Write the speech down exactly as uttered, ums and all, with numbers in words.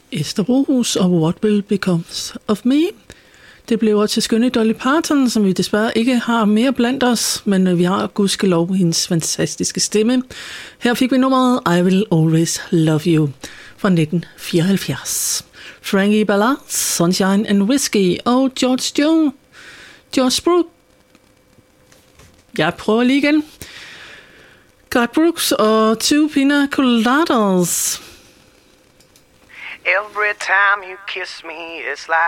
Esther Rohus og What Will Become of Me. Det blev til skønne Dolly Parton, som vi desværre ikke har mere blandt os, men vi har gudskelov hendes fantastiske stemme. Her fik vi nummeret I Will Always Love You fra nitten fireoghalvfjerds. Frankie Ballard, Sunshine and Whiskey og George Jones. George Brooks. Jeg prøver lige igen. Garth Brooks og Two Pina Coladas. Every time you kiss me, it's like